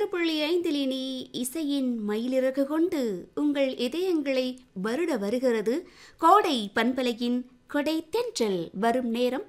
101.5 இனி இசையின் மயிலிறகு கொண்டு உங்கள் இதயங்களை வருட வருகிறது கோடை பண்பலையின் கொடை தென்றல் வரும் நேரம்